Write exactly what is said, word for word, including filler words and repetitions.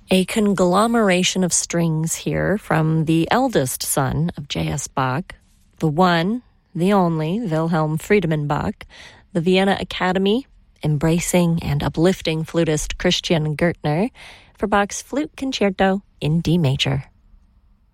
A conglomeration of strings here from the eldest son of J S. Bach, the one, the only, Wilhelm Friedemann Bach, the Vienna Academy, embracing and uplifting flutist Christian Gürtner, for Bach's Flute Concerto in D major.